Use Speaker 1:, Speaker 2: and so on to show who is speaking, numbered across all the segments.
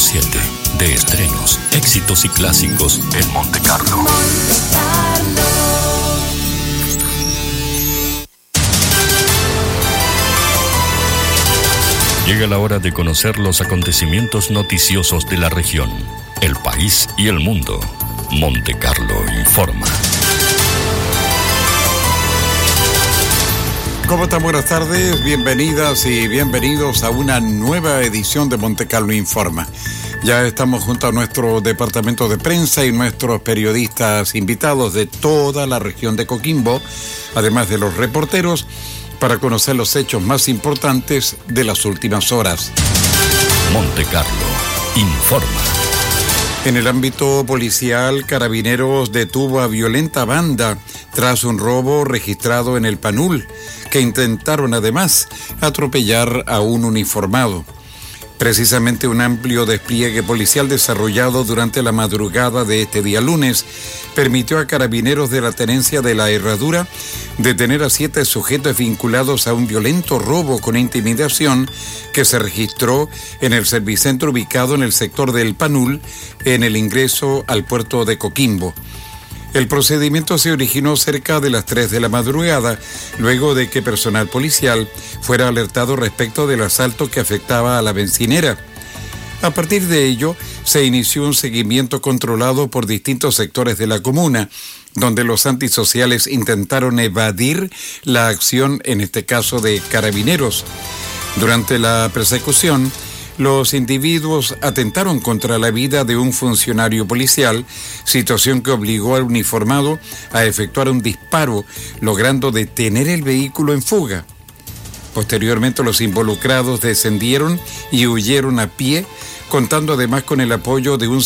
Speaker 1: 100.7 de estrenos, éxitos y clásicos en Monte Carlo. Llega la hora de conocer los acontecimientos noticiosos de la región, el país y el mundo. Monte Carlo informa.
Speaker 2: ¿Cómo están? Buenas tardes, bienvenidas y bienvenidos a una nueva edición de Monte Carlo Informa. Ya estamos junto a nuestro departamento de prensa y nuestros periodistas invitados de toda la región de Coquimbo, además de los reporteros, para conocer los hechos más importantes de las últimas horas.
Speaker 1: Monte Carlo informa.
Speaker 2: En el ámbito policial, Carabineros detuvo a violenta banda tras un robo registrado en el Panul, que intentaron además atropellar a un uniformado. Precisamente un amplio despliegue policial desarrollado durante la madrugada de este día lunes permitió a Carabineros de la Tenencia de la Herradura detener a 7 sujetos vinculados a un violento robo con intimidación que se registró en el servicentro ubicado en el sector del Panul, en el ingreso al puerto de Coquimbo. El procedimiento se originó cerca de las 3 de la madrugada, luego de que personal policial fuera alertado respecto del asalto que afectaba a la bencinera. A partir de ello, se inició un seguimiento controlado por distintos sectores de la comuna, donde los antisociales intentaron evadir la acción, en este caso de Carabineros. Durante la persecución, los individuos atentaron contra la vida de un funcionario policial, situación que obligó al uniformado a efectuar un disparo, logrando detener el vehículo en fuga. Posteriormente, los involucrados descendieron y huyeron a pie, contando además con el apoyo de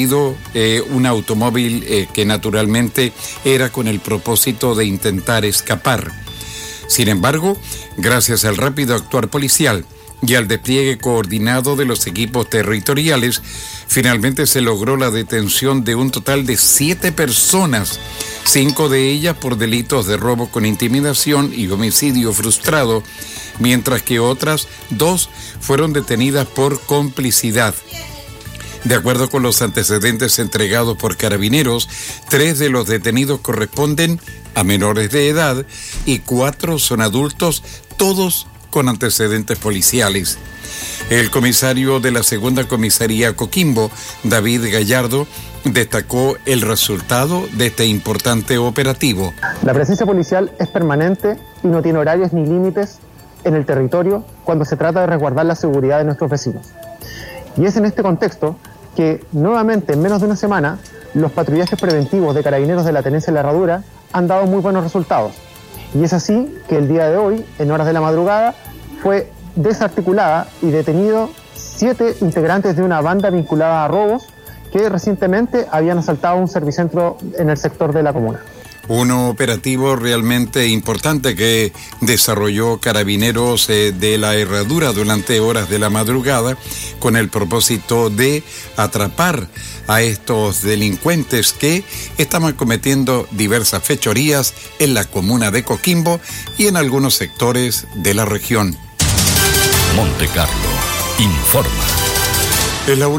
Speaker 2: un automóvil que naturalmente era con el propósito de intentar escapar. Sin embargo, gracias al rápido actuar policial y al despliegue coordinado de los equipos territoriales, finalmente se logró la detención de un total de 7 personas, 5 de ellas por delitos de robo con intimidación y homicidio frustrado, mientras que otras 2 fueron detenidas por complicidad. De acuerdo con los antecedentes entregados por Carabineros, 3 de los detenidos corresponden a menores de edad y 4 son adultos, todos con antecedentes policiales. El comisario de la segunda comisaría Coquimbo, David Gallardo, destacó el resultado de este importante operativo.
Speaker 3: La presencia policial es permanente y no tiene horarios ni límites en el territorio cuando se trata de resguardar la seguridad de nuestros vecinos. Y es en este contexto que nuevamente en menos de una semana los patrullajes preventivos de Carabineros de la Tenencia de la Herradura han dado muy buenos resultados. Y es así que el día de hoy, en horas de la madrugada, fue desarticulada y detenido 7 integrantes de una banda vinculada a robos que recientemente habían asaltado un servicentro en el sector de la comuna.
Speaker 2: Un operativo realmente importante que desarrolló Carabineros de la Herradura durante horas de la madrugada con el propósito de atrapar a estos delincuentes que estaban cometiendo diversas fechorías en la comuna de Coquimbo y en algunos sectores de la región.
Speaker 1: Monte Carlo informa.
Speaker 2: Es la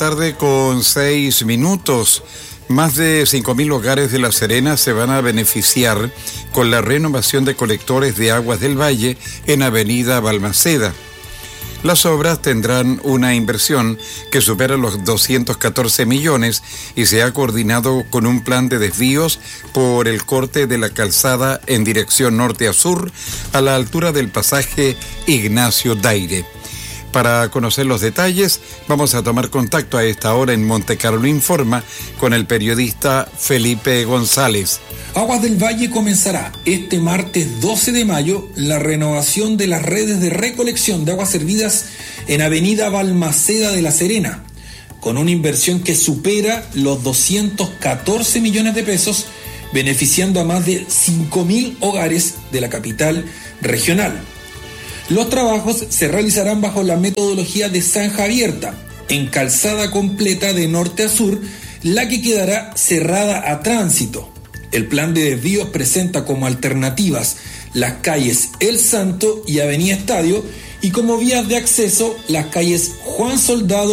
Speaker 2: 1:06 p.m. Más de 5.000 hogares de La Serena se van a beneficiar con la renovación de colectores de aguas del valle en Avenida Balmaceda. Las obras tendrán una inversión que supera los 214 millones y se ha coordinado con un plan de desvíos por el corte de la calzada en dirección norte a sur a la altura del pasaje Ignacio Daire. Para conocer los detalles, vamos a tomar contacto a esta hora en Monte Carlo Informa con el periodista Felipe González.
Speaker 4: Aguas del Valle comenzará este martes 12 de mayo la renovación de las redes de recolección de aguas servidas en Avenida Balmaceda de La Serena, con una inversión que supera los 214 millones de pesos, beneficiando a más de 5.000 hogares de la capital regional. Los trabajos se realizarán bajo la metodología de zanja abierta, en calzada completa de norte a sur, la que quedará cerrada a tránsito. El plan de desvíos presenta como alternativas las calles El Santo y Avenida Estadio, y como vías de acceso las calles Juan Soldado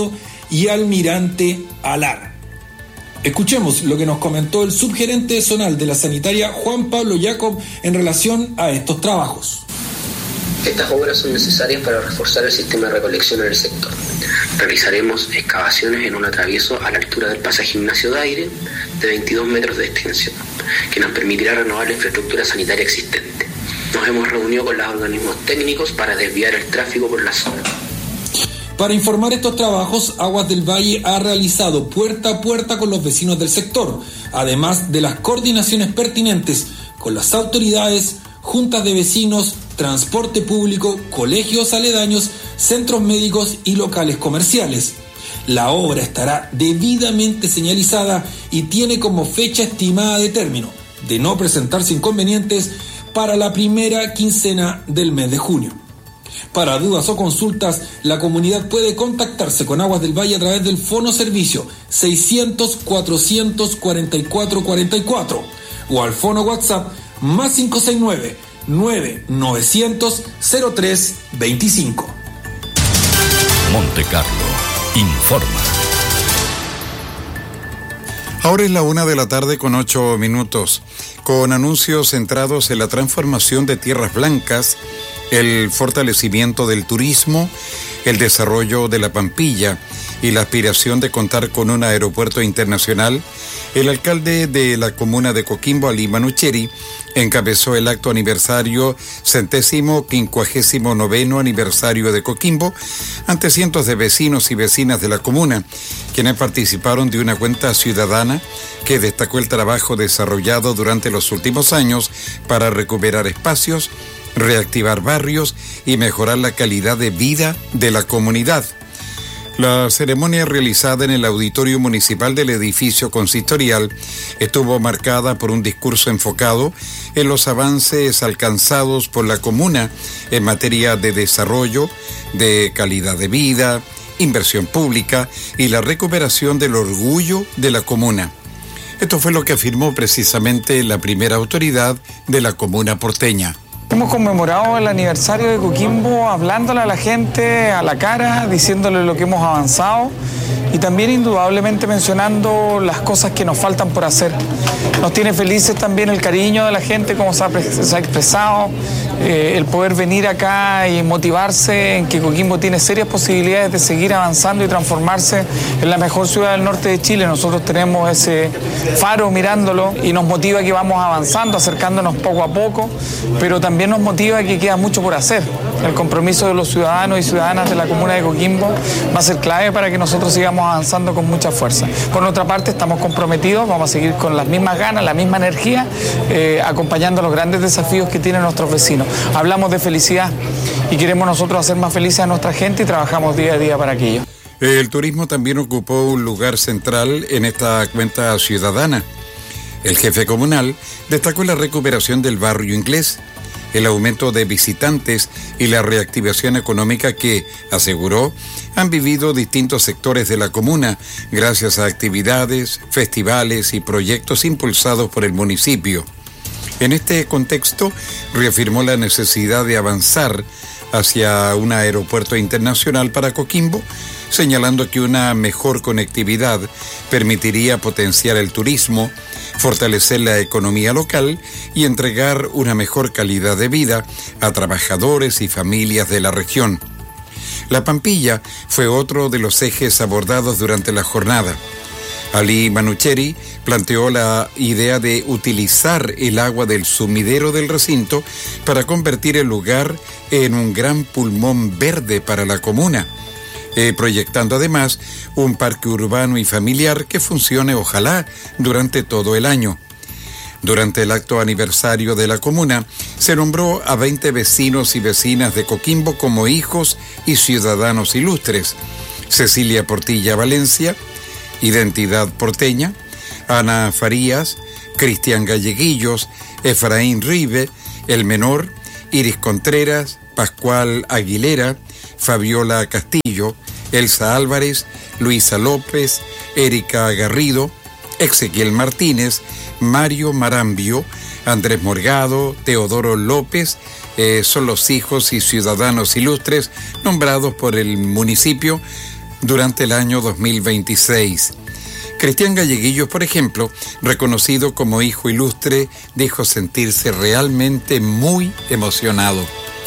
Speaker 4: y Almirante Alar. Escuchemos lo que nos comentó el subgerente zonal de la sanitaria Juan Pablo Jacob en relación a estos trabajos.
Speaker 5: Estas obras son necesarias para reforzar el sistema de recolección en el sector. Realizaremos excavaciones en un atravieso a la altura del pasaje Ignacio de Aire de 22 metros de extensión, que nos permitirá renovar la infraestructura sanitaria existente. Nos hemos reunido con los organismos técnicos para desviar el tráfico por la zona.
Speaker 4: Para informar estos trabajos, Aguas del Valle ha realizado puerta a puerta con los vecinos del sector, además de las coordinaciones pertinentes con las autoridades, juntas de vecinos, transporte público, colegios aledaños, centros médicos y locales comerciales. La obra estará debidamente señalizada y tiene como fecha estimada de término, de no presentarse inconvenientes, para la primera quincena del mes de junio. Para dudas o consultas, la comunidad puede contactarse con Aguas del Valle a través del fono servicio 600-444-44 o al fono WhatsApp más 569-900-0325.
Speaker 1: Monte Carlo informa.
Speaker 2: Ahora es la 1:08 p.m, con anuncios centrados en la transformación de tierras blancas, el fortalecimiento del turismo, el desarrollo de la Pampilla y la aspiración de contar con un aeropuerto internacional. El alcalde de la comuna de Coquimbo, Ali Manucheri, encabezó el acto aniversario 159º aniversario de Coquimbo ante cientos de vecinos y vecinas de la comuna, quienes participaron de una cuenta ciudadana que destacó el trabajo desarrollado durante los últimos años para recuperar espacios, reactivar barrios y mejorar la calidad de vida de la comunidad. La ceremonia realizada en el auditorio municipal del edificio consistorial estuvo marcada por un discurso enfocado en los avances alcanzados por la comuna en materia de desarrollo, de calidad de vida, inversión pública y la recuperación del orgullo de la comuna. Esto fue lo que afirmó precisamente la primera autoridad de la comuna porteña.
Speaker 6: Hemos conmemorado el aniversario de Coquimbo hablándole a la gente a la cara, diciéndole lo que hemos avanzado y también indudablemente mencionando las cosas que nos faltan por hacer. Nos tiene felices también el cariño de la gente, como se ha expresado, el poder venir acá y motivarse en que Coquimbo tiene serias posibilidades de seguir avanzando y transformarse en la mejor ciudad del norte de Chile. Nosotros tenemos ese faro mirándolo y nos motiva que vamos avanzando, acercándonos poco a poco, pero también nos motiva que queda mucho por hacer. El compromiso de los ciudadanos y ciudadanas de la comuna de Coquimbo va a ser clave para que nosotros sigamos avanzando con mucha fuerza. Por otra parte, estamos comprometidos, vamos a seguir con las mismas ganas, la misma energía, acompañando los grandes desafíos que tienen nuestros vecinos. Hablamos de felicidad y queremos nosotros hacer más felices a nuestra gente y trabajamos día a día para aquello.
Speaker 2: El turismo también ocupó un lugar central en esta cuenta ciudadana. El jefe comunal destacó la recuperación del barrio inglés, el aumento de visitantes y la reactivación económica que, aseguró, han vivido distintos sectores de la comuna gracias a actividades, festivales y proyectos impulsados por el municipio. En este contexto, reafirmó la necesidad de avanzar hacia un aeropuerto internacional para Coquimbo, señalando que una mejor conectividad permitiría potenciar el turismo, fortalecer la economía local y entregar una mejor calidad de vida a trabajadores y familias de la región. La Pampilla fue otro de los ejes abordados durante la jornada. Ali Manucheri planteó la idea de utilizar el agua del sumidero del recinto para convertir el lugar en un gran pulmón verde para la comuna, proyectando además un parque urbano y familiar que funcione, ojalá, durante todo el año. Durante el acto aniversario de la comuna, se nombró a 20 vecinos y vecinas de Coquimbo como hijos y ciudadanos ilustres. Cecilia Portilla Valencia, Identidad Porteña, Ana Farías, Cristian Galleguillos, Efraín Ribe, El Menor, Iris Contreras, Pascual Aguilera, Fabiola Castillo, Elsa Álvarez, Luisa López, Erika Garrido, Ezequiel Martínez, Mario Marambio, Andrés Morgado, Teodoro López, son los hijos y ciudadanos ilustres nombrados por el municipio durante el año 2026. Cristian Galleguillos, por ejemplo, reconocido como hijo ilustre, dijo sentirse realmente muy emocionado.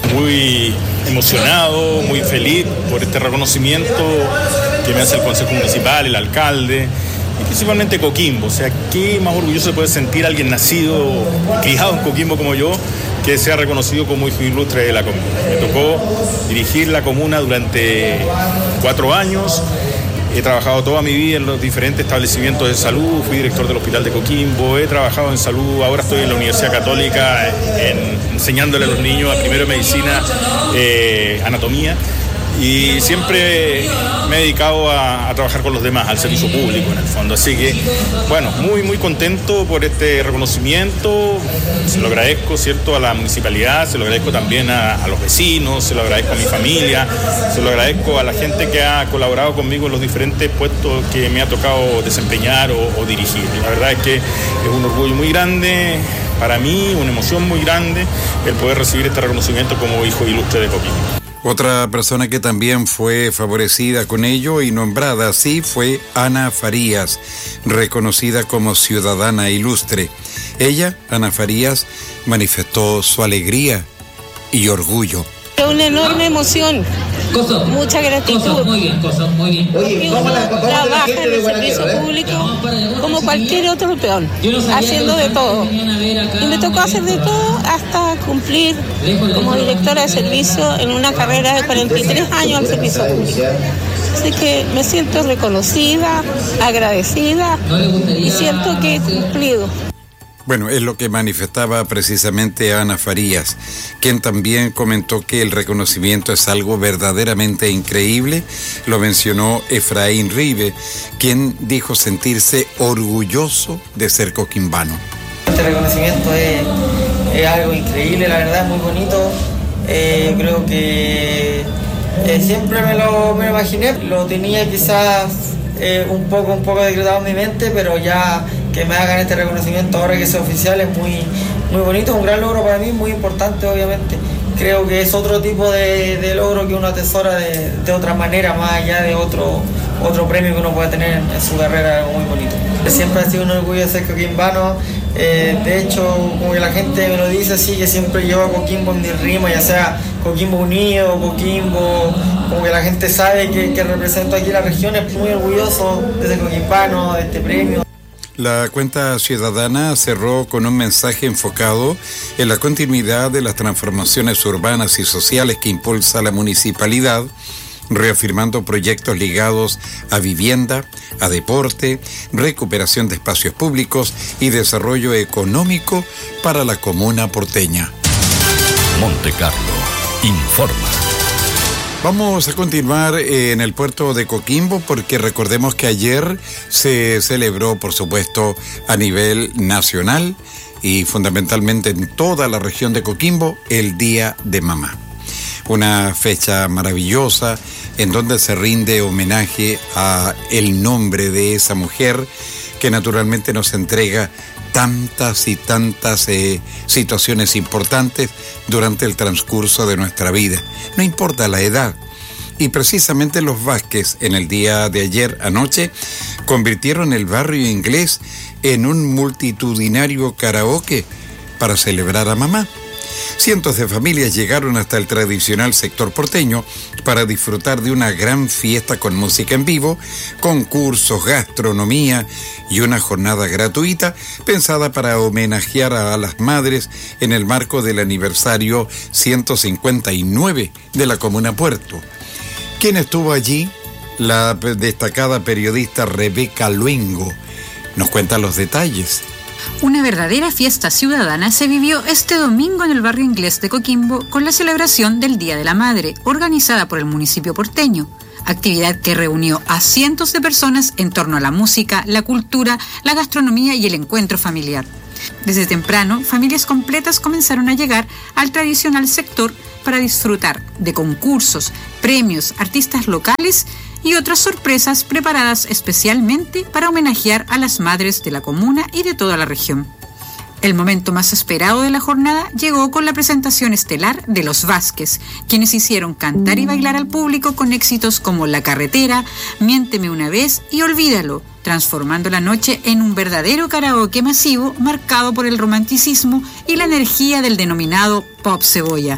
Speaker 7: Muy emocionado, muy feliz por este reconocimiento que me hace el Consejo Municipal, el alcalde y principalmente Coquimbo. O sea, ¿qué más orgulloso se puede sentir alguien nacido, criado en Coquimbo como yo, que sea reconocido como hijo ilustre de la comuna? Me tocó dirigir la comuna durante 4 años. He trabajado toda mi vida en los diferentes establecimientos de salud, fui director del Hospital de Coquimbo, he trabajado en salud, ahora estoy en la Universidad Católica enseñándole a los niños a primero medicina, anatomía, y siempre me he dedicado a trabajar con los demás, al servicio público en el fondo. Así que, bueno, muy contento por este reconocimiento. Se lo agradezco, ¿cierto?, a la municipalidad, se lo agradezco también a los vecinos, se lo agradezco a mi familia, se lo agradezco a la gente que ha colaborado conmigo en los diferentes puestos que me ha tocado desempeñar o dirigir. La verdad es que es un orgullo muy grande para mí, una emoción muy grande el poder recibir este reconocimiento como hijo ilustre de Coquimbo.
Speaker 2: Otra persona que también fue favorecida con ello y nombrada así fue Ana Farías, reconocida como ciudadana ilustre. Ella, Ana Farías, manifestó su alegría y orgullo.
Speaker 8: Una enorme emoción, mucha gratitud. Muy bien. Porque uno trabaja en el servicio público como cualquier otro peón, haciendo de todo. Y me tocó hacer de todo hasta cumplir como directora de servicio en una carrera de 43 años al servicio público. Así que me siento reconocida, agradecida y siento que he cumplido.
Speaker 2: Bueno, es lo que manifestaba precisamente Ana Farías, quien también comentó que el reconocimiento es algo verdaderamente increíble. Lo mencionó Efraín Ribe, quien dijo sentirse orgulloso de ser coquimbano.
Speaker 9: Este reconocimiento es algo increíble, la verdad es muy bonito. Creo que siempre me lo imaginé, lo tenía quizás un poco decretado en mi mente, pero ya que me hagan este reconocimiento ahora que es oficial es muy bonito, un gran logro para mí, muy importante obviamente. Creo que es otro tipo de logro que uno atesora de otra manera, más allá de otro premio que uno puede tener en su carrera, algo muy bonito. Siempre ha sido un orgullo ser coquimbano, de hecho, como que la gente me lo dice así, que siempre llevo a Coquimbo en mi rima, ya sea Coquimbo Unido, Coquimbo, como que la gente sabe que represento aquí la región, es muy orgulloso de ser coquimbano, de este premio.
Speaker 2: La cuenta ciudadana cerró con un mensaje enfocado en la continuidad de las transformaciones urbanas y sociales que impulsa la municipalidad, reafirmando proyectos ligados a vivienda, a deporte, recuperación de espacios públicos y desarrollo económico para la comuna porteña.
Speaker 1: Monte Carlo informa.
Speaker 2: Vamos a continuar en el puerto de Coquimbo porque recordemos que ayer se celebró, por supuesto, a nivel nacional y fundamentalmente en toda la región de Coquimbo, el Día de Mamá. Una fecha maravillosa en donde se rinde homenaje a el nombre de esa mujer que naturalmente nos entrega tantas y tantas situaciones importantes durante el transcurso de nuestra vida, no importa la edad. Y precisamente los Vázquez en el día de ayer anoche convirtieron el barrio inglés en un multitudinario karaoke para celebrar a mamá. Cientos de familias llegaron hasta el tradicional sector porteño para disfrutar de una gran fiesta con música en vivo, concursos, gastronomía y una jornada gratuita pensada para homenajear a las madres en el marco del aniversario 159 de la Comuna Puerto. ¿Quién estuvo allí? La destacada periodista Rebeca Luengo nos cuenta los detalles.
Speaker 10: Una verdadera fiesta ciudadana se vivió este domingo en el barrio inglés de Coquimbo con la celebración del Día de la Madre, organizada por el municipio porteño. Actividad que reunió a cientos de personas en torno a la música, la cultura, la gastronomía y el encuentro familiar. Desde temprano, familias completas comenzaron a llegar al tradicional sector para disfrutar de concursos, premios, artistas locales y otras sorpresas preparadas especialmente para homenajear a las madres de la comuna y de toda la región. El momento más esperado de la jornada llegó con la presentación estelar de Los Vázquez, quienes hicieron cantar y bailar al público con éxitos como La Carretera, Miénteme una vez y Olvídalo, transformando la noche en un verdadero karaoke masivo marcado por el romanticismo y la energía del denominado pop cebolla.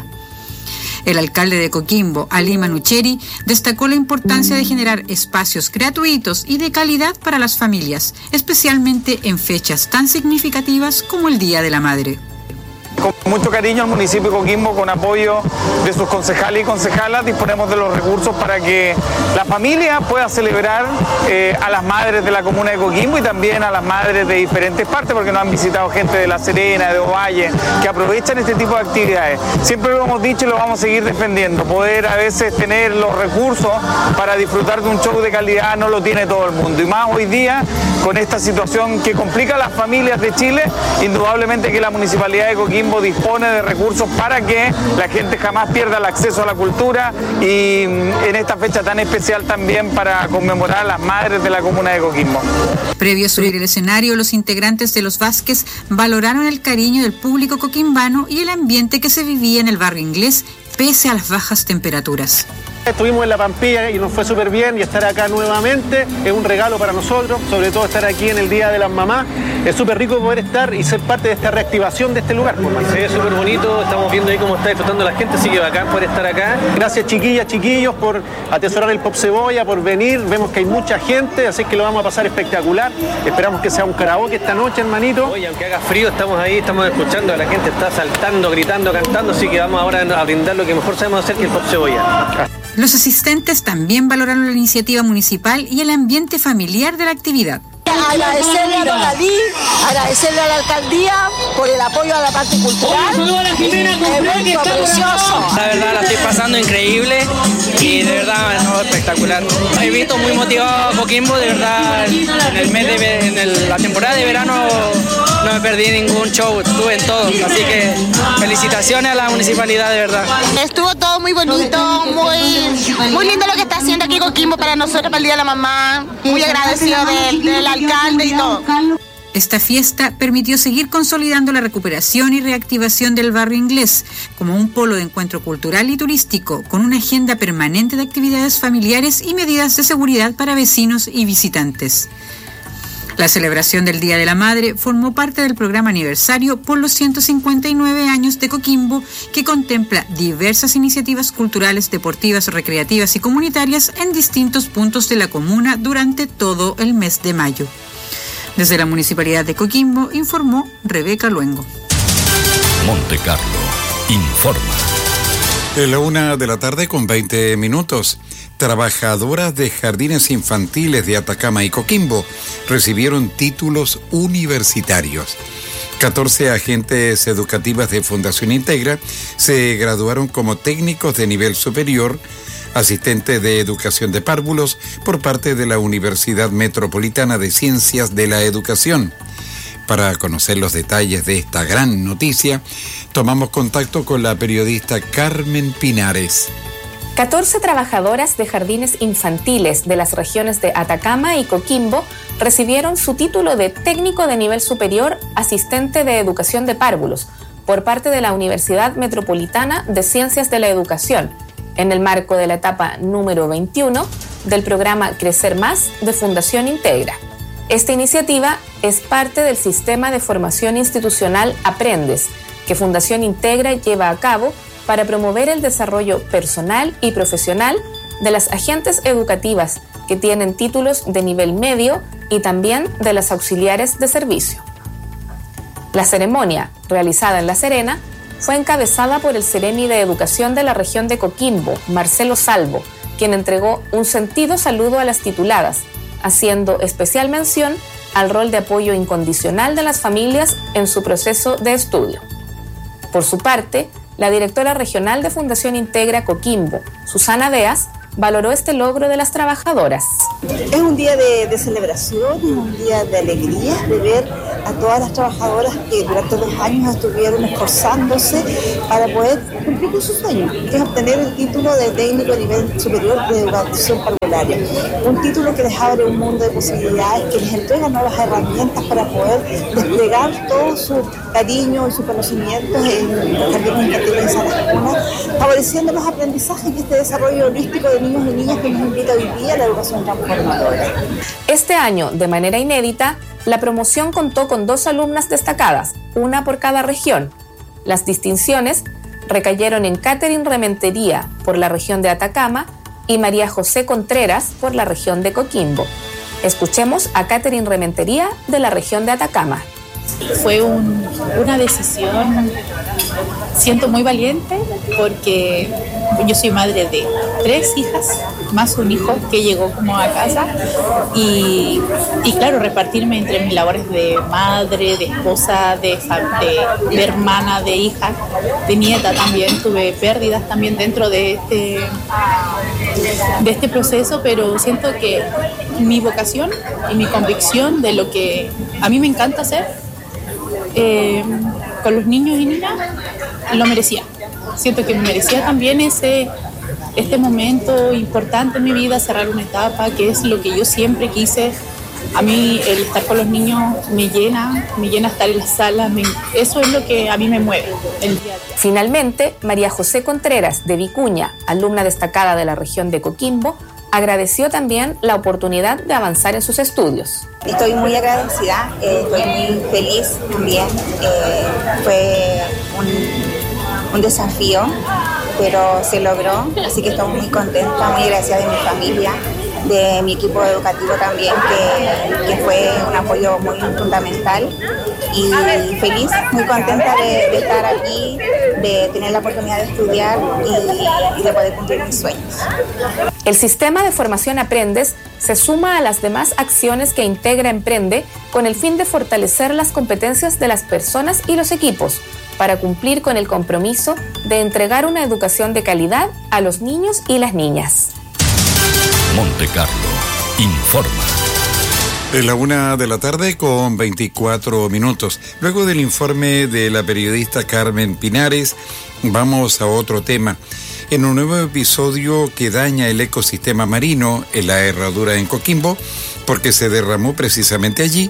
Speaker 10: El alcalde de Coquimbo, Ali Manucheri, destacó la importancia de generar espacios gratuitos y de calidad para las familias, especialmente en fechas tan significativas como el Día de la Madre.
Speaker 6: Con mucho cariño al municipio de Coquimbo, con apoyo de sus concejales y concejalas, disponemos de los recursos para que la familia pueda celebrar a las madres de la comuna de Coquimbo y también a las madres de diferentes partes, porque nos han visitado gente de La Serena, de Ovalle, que aprovechan este tipo de actividades. Siempre lo hemos dicho y lo vamos a seguir defendiendo. Poder a veces tener los recursos para disfrutar de un show de calidad no lo tiene todo el mundo. Y más hoy día, con esta situación que complica a las familias de Chile, indudablemente que la Municipalidad de Coquimbo dispone de recursos para que la gente jamás pierda el acceso a la cultura y en esta fecha tan especial también para conmemorar a las madres de la comuna de Coquimbo.
Speaker 10: Previo a subir el escenario, los integrantes de Los Vázquez valoraron el cariño del público coquimbano y el ambiente que se vivía en el barrio inglés pese a las bajas temperaturas.
Speaker 11: Estuvimos en La Pampilla y nos fue súper bien, y estar acá nuevamente es un regalo para nosotros, sobre todo estar aquí en el Día de las Mamás. Es súper rico poder estar y ser parte de esta reactivación de este lugar. Se ve súper bonito, estamos viendo ahí cómo está disfrutando la gente, así que bacán poder estar acá. Gracias chiquillas, chiquillos por atesorar el pop cebolla, por venir. Vemos que hay mucha gente, así que lo vamos a pasar espectacular. Esperamos que sea un karaoke esta noche, hermanito. Oye, aunque haga frío, estamos ahí, estamos escuchando a la gente, está saltando, gritando, cantando, así que vamos ahora a brindar lo que mejor sabemos hacer, que el pop cebolla.
Speaker 10: Los asistentes también valoraron la iniciativa municipal y el ambiente familiar de la actividad.
Speaker 12: Agradecerle a don Ali, agradecerle a la alcaldía por el apoyo a la parte cultural. Evento precioso.
Speaker 13: La verdad la estoy pasando increíble y de verdad no, espectacular. He visto muy motivado a Coquimbo, de verdad en la temporada de verano no me perdí ningún show, estuve en todos, así que felicitaciones a la municipalidad, de verdad.
Speaker 12: Estuvo todo muy bonito, muy lindo lo que está haciendo aquí Coquimbo para nosotros, para el Día de la Mamá. Muy agradecido del alcalde y todo.
Speaker 10: Esta fiesta permitió seguir consolidando la recuperación y reactivación del barrio inglés como un polo de encuentro cultural y turístico, con una agenda permanente de actividades familiares y medidas de seguridad para vecinos y visitantes. La celebración del Día de la Madre formó parte del programa aniversario por los 159 años de Coquimbo, que contempla diversas iniciativas culturales, deportivas, recreativas y comunitarias en distintos puntos de la comuna durante todo el mes de mayo. Desde la Municipalidad de Coquimbo informó Rebeca Luengo.
Speaker 1: Monte Carlo informa.
Speaker 2: En la 1:20 p.m, trabajadoras de jardines infantiles de Atacama y Coquimbo recibieron títulos universitarios. 14 agentes educativas de Fundación Integra se graduaron como técnicos de nivel superior, asistentes de educación de párvulos por parte de la Universidad Metropolitana de Ciencias de la Educación. Para conocer los detalles de esta gran noticia, tomamos contacto con la periodista Carmen Pinares.
Speaker 14: 14 trabajadoras de jardines infantiles de las regiones de Atacama y Coquimbo recibieron su título de técnico de nivel superior, asistente de educación de párvulos, por parte de la Universidad Metropolitana de Ciencias de la Educación, en el marco de la etapa número 21 del programa Crecer Más de Fundación Integra. Esta iniciativa es parte del sistema de formación institucional Aprendes, que Fundación Integra lleva a cabo para promover el desarrollo personal y profesional de las agentes educativas que tienen títulos de nivel medio y también de las auxiliares de servicio. La ceremonia, realizada en La Serena, fue encabezada por el Seremi de Educación de la región de Coquimbo, Marcelo Salvo, quien entregó un sentido saludo a las tituladas, haciendo especial mención al rol de apoyo incondicional de las familias en su proceso de estudio. Por su parte, la directora regional de Fundación Integra Coquimbo, Susana Beas, valoró este logro de las trabajadoras.
Speaker 15: Es un día de celebración, es un día de alegría, de ver a todas las trabajadoras que durante 2 años estuvieron esforzándose para poder cumplir con su sueño, que es obtener el título de técnico a nivel superior de educación parvular. horario. Un título que les abre un mundo de posibilidades, que les entrega nuevas herramientas para poder desplegar todo su cariño y su conocimiento en los jardines infantiles de Santa Cuna, favoreciendo los aprendizajes y este desarrollo holístico de niños y niñas que nos invita hoy día a la educación transformadora.
Speaker 14: Este año, de manera inédita, la promoción contó con 2 alumnas destacadas, una por cada región. Las distinciones recayeron en Catherine Rementería por la región de Atacama y María José Contreras por la región de Coquimbo. Escuchemos a Catherine Rementería de la región de Atacama.
Speaker 16: Fue una decisión, siento muy valiente, porque yo soy madre de 3 hijas, más un hijo que llegó como a casa, y claro, repartirme entre mis labores de madre, de esposa, de hermana, de hija, de nieta también. Tuve pérdidas también dentro de este proceso, pero siento que mi vocación y mi convicción de lo que a mí me encanta hacer con los niños y niñas, lo merecía. Siento que me merecía también este momento importante en mi vida, cerrar una etapa, que es lo que yo siempre quise. A mí el estar con los niños me llena estar en la sala, eso es lo que a mí me mueve el día a día.
Speaker 14: Finalmente, María José Contreras, de Vicuña, alumna destacada de la región de Coquimbo, agradeció también la oportunidad de avanzar en sus estudios.
Speaker 17: Estoy muy agradecida, estoy muy feliz también. Fue un desafío, pero se logró, así que estamos muy contentas, muy agradecida de mi familia, de mi equipo educativo también, que fue un apoyo muy fundamental, y feliz, muy contenta de estar aquí, de tener la oportunidad de estudiar y de poder cumplir mis sueños.
Speaker 14: El sistema de formación Aprendes se suma a las demás acciones que integra Emprende con el fin de fortalecer las competencias de las personas y los equipos para cumplir con el compromiso de entregar una educación de calidad a los niños y las niñas.
Speaker 1: Monte Carlo informa.
Speaker 2: Es la 1:00 con 24 minutos. Luego del informe de la periodista Carmen Pinares, vamos a otro tema. En un nuevo episodio que daña el ecosistema marino en la herradura en Coquimbo, porque se derramó precisamente allí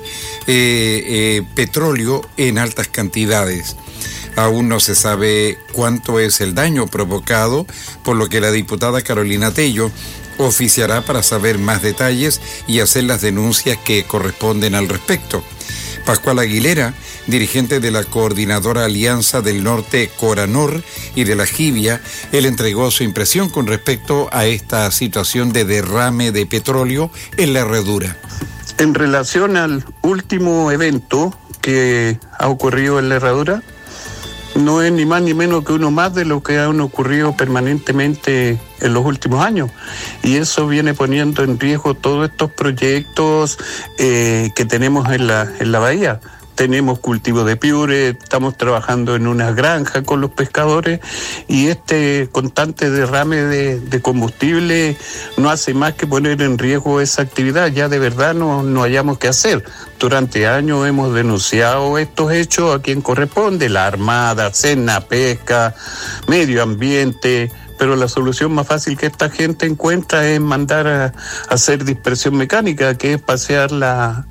Speaker 2: petróleo en altas cantidades. Aún no se sabe cuánto es el daño provocado, por lo que la diputada Carolina Tello oficiará para saber más detalles y hacer las denuncias que corresponden al respecto. Pascual Aguilera, dirigente de la Coordinadora Alianza del Norte Coranor y de la Jibia, él entregó su impresión con respecto a esta situación de derrame de petróleo en la herradura.
Speaker 18: En relación al último evento que ha ocurrido en la herradura, no es ni más ni menos que uno más de lo que han ocurrido permanentemente en los últimos años, y eso viene poniendo en riesgo todos estos proyectos que tenemos en la bahía. Tenemos cultivo de piure, estamos trabajando en una granja con los pescadores, y este constante derrame de combustible no hace más que poner en riesgo esa actividad. Ya de verdad no hayamos qué hacer. Durante años hemos denunciado estos hechos a quien corresponde, la Armada, Senapesca, Medio Ambiente, pero la solución más fácil que esta gente encuentra es mandar a hacer dispersión mecánica, que es pasear las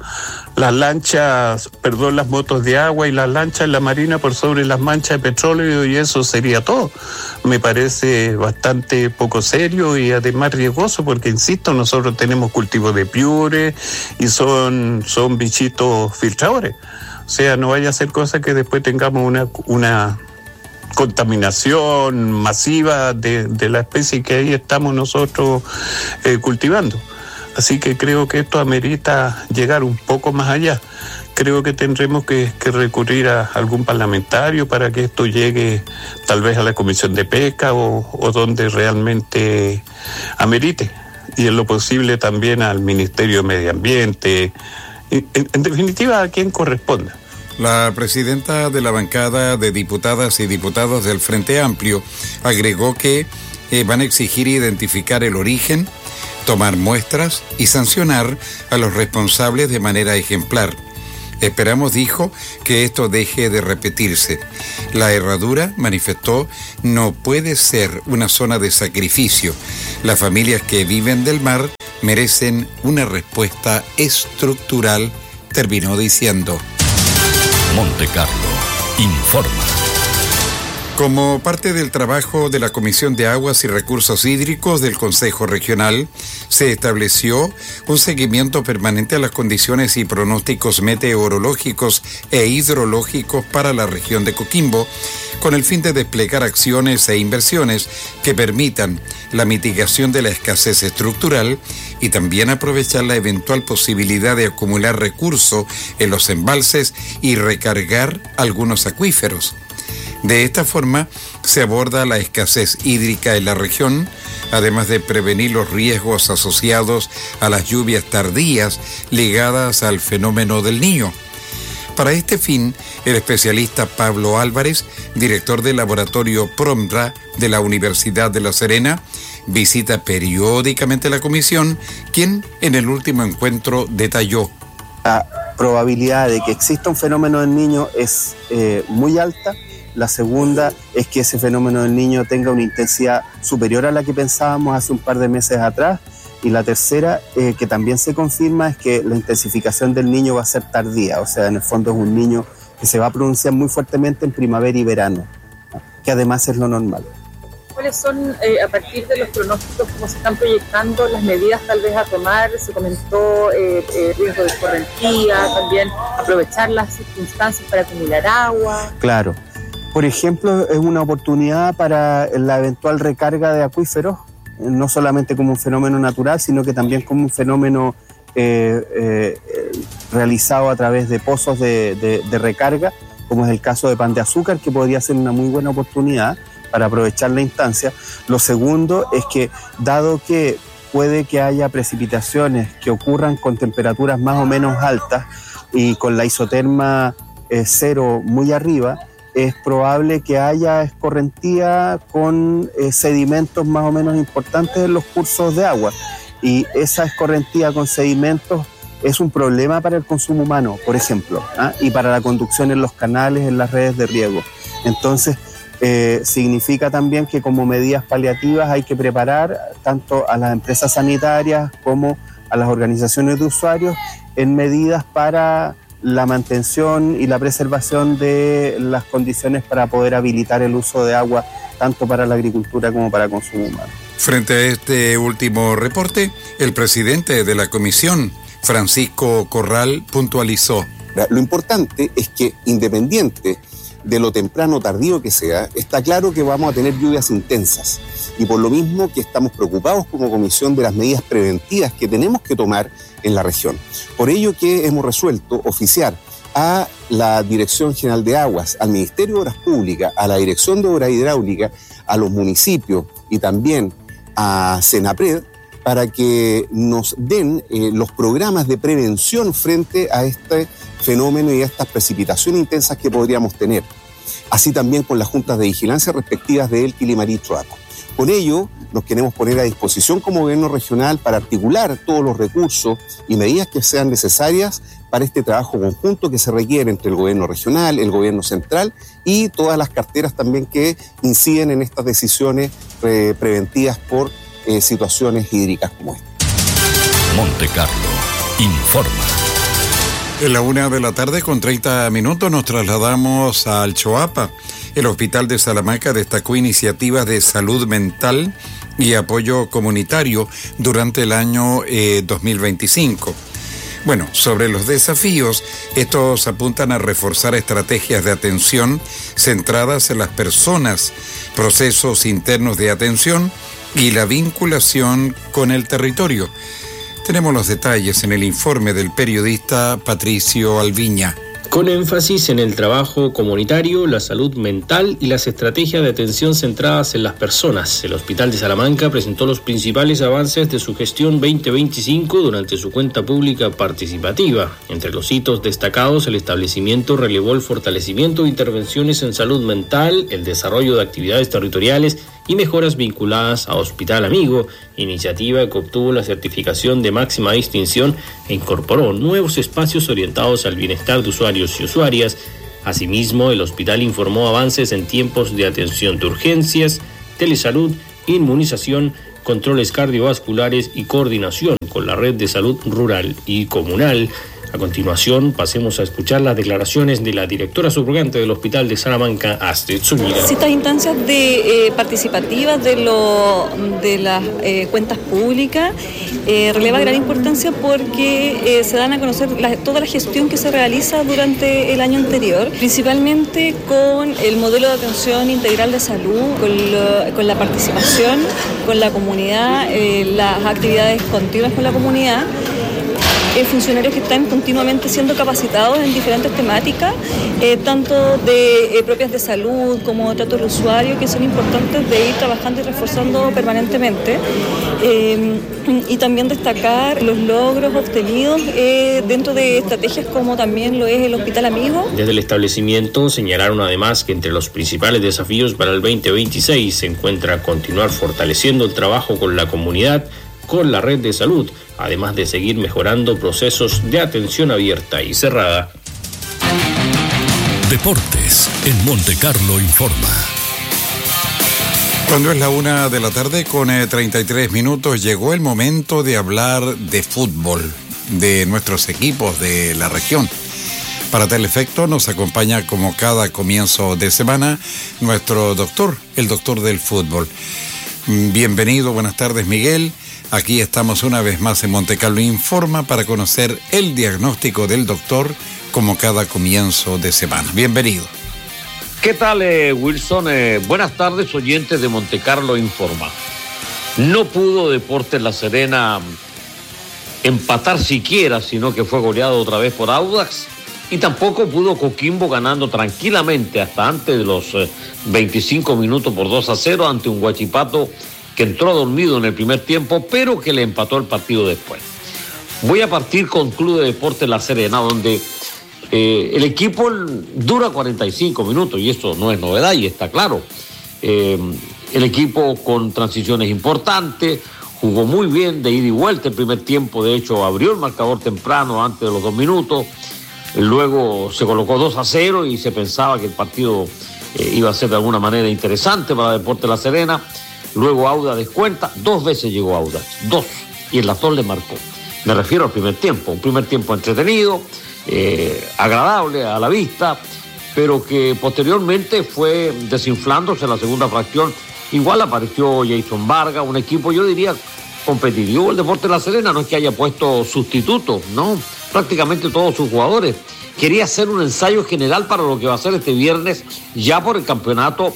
Speaker 18: motos de agua y las lanchas en la marina por sobre las manchas de petróleo, y eso sería todo. Me parece bastante poco serio y además riesgoso, porque insisto, nosotros tenemos cultivos de piure y son bichitos filtradores. O sea, no vaya a ser cosa que después tengamos una contaminación masiva de la especie que ahí estamos nosotros cultivando. Así que creo que esto amerita llegar un poco más allá. Creo que tendremos que recurrir a algún parlamentario para que esto llegue tal vez a la Comisión de Pesca o donde realmente amerite. Y en lo posible también al Ministerio de Medio Ambiente. En definitiva, a quien corresponda.
Speaker 2: La presidenta de la bancada de diputadas y diputados del Frente Amplio agregó que van a exigir identificar el origen, tomar muestras y sancionar a los responsables de manera ejemplar. Esperamos, dijo, que esto deje de repetirse. La herradura, manifestó, no puede ser una zona de sacrificio. Las familias que viven del mar merecen una respuesta estructural, terminó diciendo.
Speaker 1: Monte Carlo informa.
Speaker 2: Como parte del trabajo de la Comisión de Aguas y Recursos Hídricos del Consejo Regional, se estableció un seguimiento permanente a las condiciones y pronósticos meteorológicos e hidrológicos para la región de Coquimbo, con el fin de desplegar acciones e inversiones que permitan la mitigación de la escasez estructural y también aprovechar la eventual posibilidad de acumular recursos en los embalses y recargar algunos acuíferos. De esta forma, se aborda la escasez hídrica en la región, además de prevenir los riesgos asociados a las lluvias tardías ligadas al fenómeno del Niño. Para este fin, el especialista Pablo Álvarez, director del laboratorio PROMRA de la Universidad de La Serena, visita periódicamente la comisión, quien en el último encuentro detalló.
Speaker 19: La probabilidad de que exista un fenómeno del Niño es muy alta. La segunda es que ese fenómeno del Niño tenga una intensidad superior a la que pensábamos hace un par de meses atrás. Y la tercera, que también se confirma, es que la intensificación del Niño va a ser tardía. O sea, en el fondo es un Niño que se va a pronunciar muy fuertemente en primavera y verano, que además es lo normal.
Speaker 20: ¿Cuáles son, a partir de los pronósticos, cómo se están proyectando las medidas tal vez a tomar? Se comentó riesgo de escorrentía, también aprovechar las circunstancias para acumular agua.
Speaker 19: Claro. Por ejemplo, es una oportunidad para la eventual recarga de acuíferos, no solamente como un fenómeno natural, sino que también como un fenómeno realizado a través de pozos de recarga, como es el caso de Pan de Azúcar, que podría ser una muy buena oportunidad para aprovechar la instancia. Lo segundo es que, dado que puede que haya precipitaciones que ocurran con temperaturas más o menos altas y con la isoterma cero muy arriba, es probable que haya escorrentía con sedimentos más o menos importantes en los cursos de agua. Y esa escorrentía con sedimentos es un problema para el consumo humano, por ejemplo, y para la conducción en los canales, en las redes de riego. Entonces, significa también que como medidas paliativas hay que preparar tanto a las empresas sanitarias como a las organizaciones de usuarios en medidas para la mantención y la preservación de las condiciones para poder habilitar el uso de agua tanto para la agricultura como para el consumo humano.
Speaker 2: Frente a este último reporte, el presidente de la comisión, Francisco Corral, puntualizó.
Speaker 21: Lo importante es que, independiente de lo temprano o tardío que sea, está claro que vamos a tener lluvias intensas. Y por lo mismo que estamos preocupados como comisión de las medidas preventivas que tenemos que tomar en la región. Por ello que hemos resuelto oficiar a la Dirección General de Aguas, al Ministerio de Obras Públicas, a la Dirección de Obras Hidráulicas, a los municipios y también a Senapred para que nos den los programas de prevención frente a este fenómeno y a estas precipitaciones intensas que podríamos tener. Así también con las juntas de vigilancia respectivas de Elqui, Limarí y Choaco. Con ello, nos queremos poner a disposición como gobierno regional para articular todos los recursos y medidas que sean necesarias para este trabajo conjunto que se requiere entre el gobierno regional, el gobierno central y todas las carteras también que inciden en estas decisiones preventivas por situaciones hídricas como esta.
Speaker 1: Monte Carlo informa.
Speaker 2: En la 1:30 p.m. nos trasladamos al Choapa. El Hospital de Salamanca destacó iniciativas de salud mental y apoyo comunitario durante el año 2025. Bueno, sobre los desafíos, estos apuntan a reforzar estrategias de atención centradas en las personas, procesos internos de atención y la vinculación con el territorio. Tenemos los detalles en el informe del periodista Patricio Alviña.
Speaker 22: Con énfasis en el trabajo comunitario, la salud mental y las estrategias de atención centradas en las personas, el Hospital de Salamanca presentó los principales avances de su gestión 2025 durante su cuenta pública participativa. Entre los hitos destacados, el establecimiento relevó el fortalecimiento de intervenciones en salud mental, el desarrollo de actividades territoriales y mejoras vinculadas a Hospital Amigo, iniciativa que obtuvo la certificación de máxima distinción e incorporó nuevos espacios orientados al bienestar de usuarios y usuarias. Asimismo, el hospital informó avances en tiempos de atención de urgencias, telesalud, inmunización controles cardiovasculares y coordinación con la red de salud rural y comunal. A continuación, pasemos a escuchar las declaraciones de la directora subrogante del Hospital de Salamanca, Astrid Zúñiga.
Speaker 3: Estas instancias participativas de las cuentas públicas releva gran importancia porque se dan a conocer toda la gestión que se realiza durante el año anterior, principalmente con el modelo de atención integral de salud, con la participación con la comunidad, las actividades continuas con la comunidad. Funcionarios que están continuamente siendo capacitados en diferentes temáticas, tanto propias de salud como de trato del usuario, que son importantes de ir trabajando y reforzando permanentemente. Y también destacar los logros obtenidos dentro de estrategias como también lo es el Hospital Amigo.
Speaker 22: Desde el establecimiento señalaron además que entre los principales desafíos para el 2026 se encuentra continuar fortaleciendo el trabajo con la comunidad, con la red de salud, además de seguir mejorando procesos de atención abierta y cerrada.
Speaker 1: Deportes en Monte Carlo informa.
Speaker 2: Cuando es la 1:00 p.m. con 33 minutos, llegó el momento de hablar de fútbol, de nuestros equipos de la región. Para tal efecto nos acompaña como cada comienzo de semana nuestro doctor, el doctor del fútbol. Bienvenido, buenas tardes, Miguel. Aquí estamos una vez más en Monte Carlo Informa para conocer el diagnóstico del doctor como cada comienzo de semana. Bienvenido.
Speaker 5: ¿Qué tal, Wilson? Buenas tardes, oyentes de Monte Carlo Informa. No pudo Deportes La Serena empatar siquiera, sino que fue goleado otra vez por Audax, y tampoco pudo Coquimbo ganando tranquilamente hasta antes de los 25 minutos por 2-0 ante un Huachipato que entró dormido en el primer tiempo, pero que le empató el partido después. Voy a partir con Club de Deportes La Serena, donde el equipo dura 45 minutos, y eso no es novedad, y está claro. El equipo con transiciones importantes, jugó muy bien de ida y vuelta el primer tiempo, de hecho abrió el marcador temprano antes de los 2 minutos, luego se colocó 2-0 y se pensaba que el partido iba a ser de alguna manera interesante para Deportes La Serena. Luego Audax descuenta, 2 veces llegó Audax, 2, y en las 2 le marcó. Me refiero al primer tiempo, un primer tiempo entretenido, agradable a la vista, pero que posteriormente fue desinflándose en la segunda fracción. Igual apareció Jason Vargas, un equipo, yo diría, competitivo. El Deportes La Serena no es que haya puesto sustitutos, no, prácticamente todos sus jugadores. Quería hacer un ensayo general para lo que va a ser este viernes, ya por el campeonato,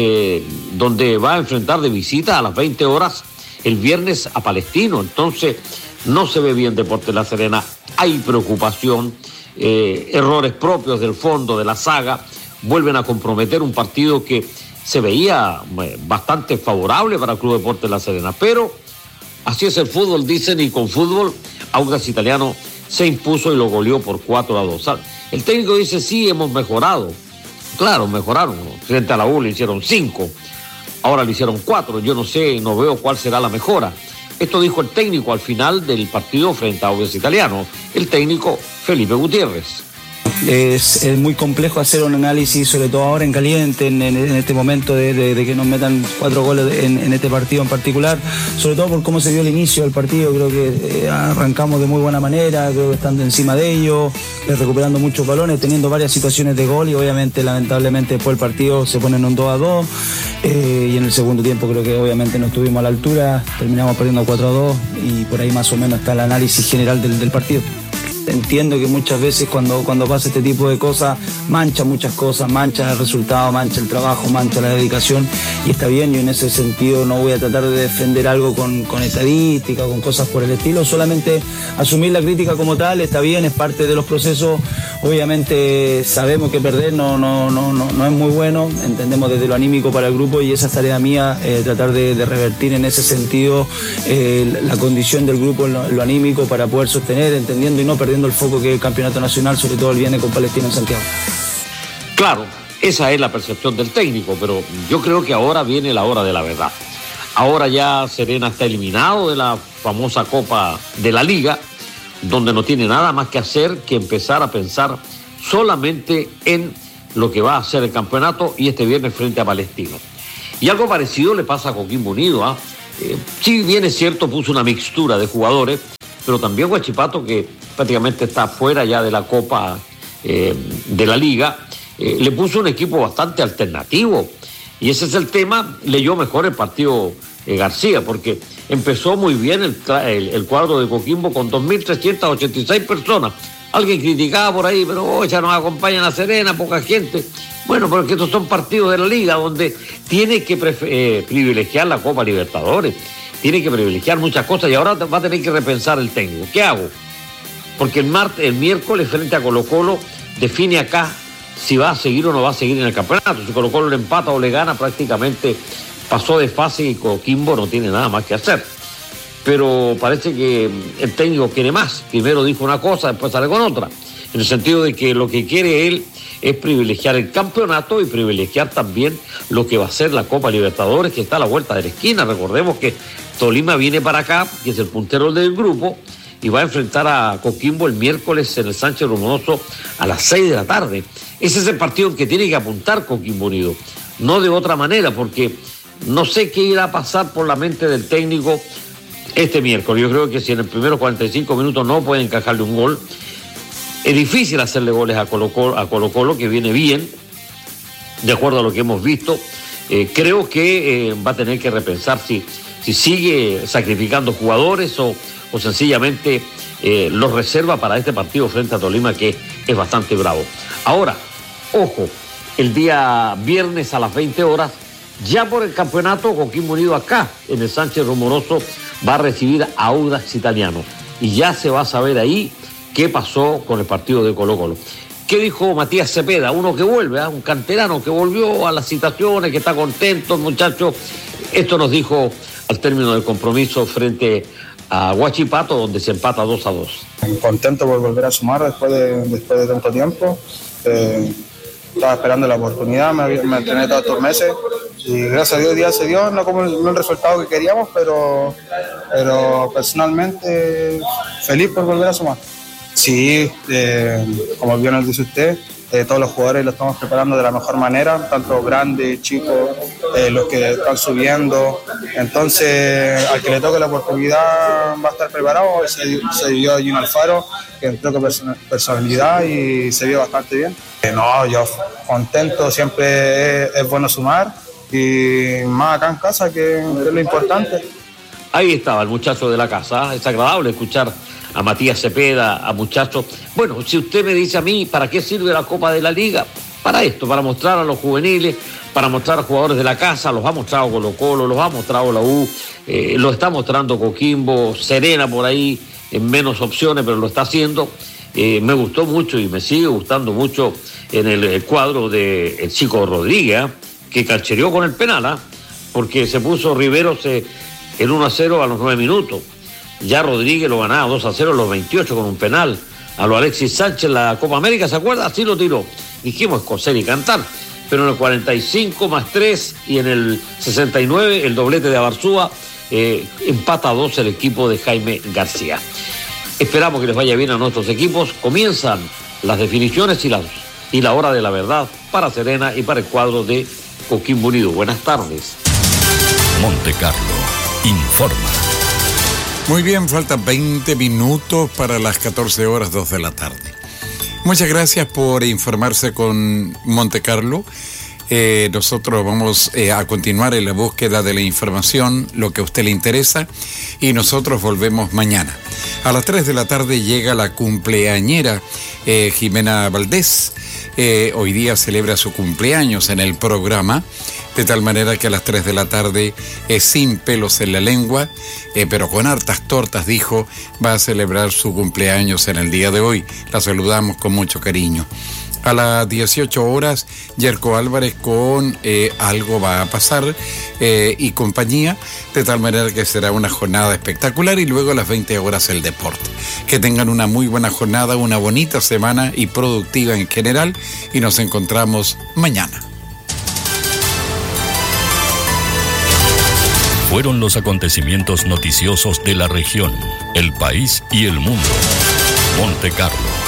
Speaker 5: donde va a enfrentar de visita a las 20 horas el viernes a Palestino. Entonces, no se ve bien Deportes La Serena, hay preocupación, errores propios del fondo de la saga, vuelven a comprometer un partido que se veía bastante favorable para el Club Deportes La Serena, pero así es el fútbol, dicen, y con fútbol, Audax Italiano se impuso y lo goleó por 4-2. El técnico dice, sí, hemos mejorado. Claro, mejoraron. Frente a la U le hicieron 5, ahora le hicieron 4. Yo no sé, no veo cuál será la mejora. Esto dijo el técnico al final del partido frente a Audax Italiano, el técnico Felipe Gutiérrez.
Speaker 23: Es muy complejo hacer un análisis, sobre todo ahora en caliente, en este momento de que nos metan 4 goles en este partido en particular, sobre todo por cómo se dio el inicio del partido. Creo que arrancamos de muy buena manera, creo que estando encima de ellos, recuperando muchos balones, teniendo varias situaciones de gol, y obviamente, lamentablemente, después del partido se ponen un 2-2, y en el segundo tiempo creo que obviamente no estuvimos a la altura, terminamos perdiendo 4-2, y por ahí más o menos está el análisis general del partido. Entiendo que muchas veces cuando pasa este tipo de cosas, mancha muchas cosas, mancha el resultado, mancha el trabajo, mancha la dedicación, y está bien. Yo en ese sentido no voy a tratar de defender algo con estadística, con cosas por el estilo, solamente asumir la crítica como tal. Está bien, es parte de los procesos. Obviamente sabemos que perder no es muy bueno, entendemos desde lo anímico para el grupo, y esa es tarea mía, tratar de revertir en ese sentido la condición del grupo en lo anímico, para poder sostener, entendiendo y no perdiendo el foco que es el campeonato nacional, sobre todo el viernes con Palestino en Santiago.
Speaker 5: Claro, esa es la percepción del técnico, pero yo creo que ahora viene la hora de la verdad. Ahora ya Serena está eliminado de la famosa Copa de la Liga, donde no tiene nada más que hacer que empezar a pensar solamente en lo que va a ser el campeonato, y este viernes frente a Palestino. Y algo parecido le pasa a Coquimbo Unido, Si bien es cierto, puso una mixtura de jugadores, pero también Huachipato, que prácticamente está fuera ya de la Copa de la Liga, le puso un equipo bastante alternativo. Y ese es el tema. Leyó mejor el partido García, porque empezó muy bien el cuadro de Coquimbo con 2.386 personas. Alguien criticaba por ahí, pero ya nos acompaña La Serena, poca gente. Bueno, porque estos son partidos de la Liga donde tiene que privilegiar la Copa Libertadores, tiene que privilegiar muchas cosas, y ahora va a tener que repensar el técnico. ¿Qué hago? Porque el miércoles frente a Colo-Colo define acá si va a seguir o no va a seguir en el campeonato. Si Colo-Colo le empata o le gana, prácticamente pasó de fase y Coquimbo no tiene nada más que hacer. Pero parece que el técnico quiere más. Primero dijo una cosa, después sale con otra. En el sentido de que lo que quiere él es privilegiar el campeonato y privilegiar también lo que va a ser la Copa Libertadores, que está a la vuelta de la esquina. Recordemos que Tolima viene para acá, que es el puntero del grupo, y va a enfrentar a Coquimbo el miércoles en el Sánchez Rumoroso a las 6 de la tarde. Ese es el partido en que tiene que apuntar Coquimbo Unido. No de otra manera, porque no sé qué irá a pasar por la mente del técnico este miércoles. Yo creo que si en el primeros 45 minutos no puede encajarle un gol, es difícil hacerle goles a Colo-Colo, que viene bien, de acuerdo a lo que hemos visto. Creo que va a tener que repensar si sigue sacrificando jugadores o sencillamente los reserva para este partido frente a Tolima, que es bastante bravo. Ahora, ojo, el día viernes a las 20 horas, ya por el campeonato, Coquimbo Unido acá en el Sánchez Rumoroso va a recibir a Audax Italiano, y ya se va a saber ahí qué pasó con el partido de Colo-Colo. ¿Qué dijo Matías Cepeda? Uno que vuelve, un canterano que volvió a las citaciones, que está contento, muchacho. Esto nos dijo al término del compromiso frente a Huachipato, donde se empata 2-2.
Speaker 4: Contento por volver a sumar después de tanto tiempo. Estaba esperando la oportunidad, me entrené todos estos meses y gracias a Dios día se dio, no como el resultado que queríamos, pero personalmente feliz por volver a sumar. Sí, como bien nos dice usted, todos los jugadores los estamos preparando de la mejor manera, tanto grandes, chicos, los que están subiendo. Entonces, al que le toque la oportunidad va a estar preparado. Se dio Gino Alfaro, que entró con personalidad y se vio bastante bien. No, yo contento, siempre es bueno sumar, y más acá en casa, que es lo importante.
Speaker 5: Ahí estaba el muchacho de la casa. Es agradable escuchar a Matías Cepeda, a muchachos. Bueno, si usted me dice a mí, ¿para qué sirve la Copa de la Liga? Para esto, para mostrar a los juveniles, para mostrar a jugadores de la casa. Los ha mostrado Colo-Colo, los ha mostrado la U, lo está mostrando Coquimbo, Serena por ahí, en menos opciones, pero lo está haciendo. Me gustó mucho y me sigue gustando mucho en el cuadro del chico Rodríguez, que canchereó con el penal, porque se puso Riveros en 1-0 a los 9 minutos. Ya Rodríguez lo ganaba 2-0 a los 28 con un penal. A lo Alexis Sánchez en la Copa América, ¿se acuerda? Así lo tiró. Dijimos coser y cantar. Pero en el 45 más 3 y en el 69 el doblete de Abarzúa, empata a 2 el equipo de Jaime García. Esperamos que les vaya bien a nuestros equipos. Comienzan las definiciones y la hora de la verdad para Serena y para el cuadro de Coquimbo Unido. Buenas tardes.
Speaker 1: Montecarlo informa.
Speaker 2: Muy bien, faltan 20 minutos para las 14 horas 2 de la tarde. Muchas gracias por informarse con Montecarlo. Nosotros vamos a continuar en la búsqueda de la información, lo que a usted le interesa, y nosotros volvemos mañana. A las 3 de la tarde llega la cumpleañera Jimena Valdés. Hoy día celebra su cumpleaños en el programa, de tal manera que a las 3 de la tarde, sin pelos en la lengua, pero con hartas tortas, dijo, va a celebrar su cumpleaños en el día de hoy. La saludamos con mucho cariño. A las 18 horas, Yerko Álvarez con Algo va a pasar y compañía, de tal manera que será una jornada espectacular, y luego a las 20 horas el deporte. Que tengan una muy buena jornada, una bonita semana y productiva en general, y nos encontramos mañana.
Speaker 1: Fueron los acontecimientos noticiosos de la región, el país y el mundo. Montecarlo